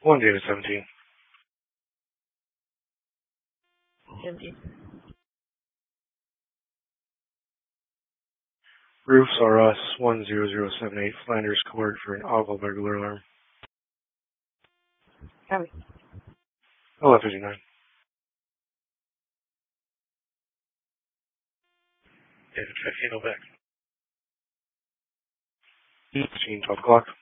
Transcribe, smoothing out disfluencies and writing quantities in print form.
1 David 17. 17. Roofs RS 10078 Flanders Court for an audible burglar alarm. Copy. 11:59. David 15, back. 12 o'clock.